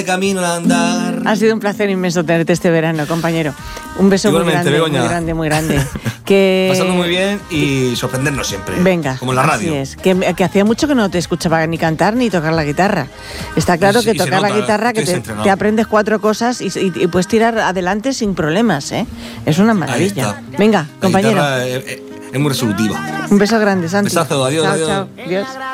camino al andar. Ha sido un placer inmenso tenerte este verano, compañero. Un beso Igualmente, muy Begoña. grande, muy grande, muy grande. Que... Pasando muy bien y sorprendernos siempre. Venga, como en la radio. así es. Que hacía mucho que no te escuchaba ni cantar ni tocar la guitarra. Está claro que Y se tocar la nota, guitarra, que estoy entrenado. te aprendes 4 cosas y puedes tirar adelante sin problemas, ¿eh? Es una maravilla. Ahí está. Venga, La compañero. guitarra es muy resolutiva. Un beso grande, Santi. Besazo, adiós, Chao, adiós. chao. Adiós.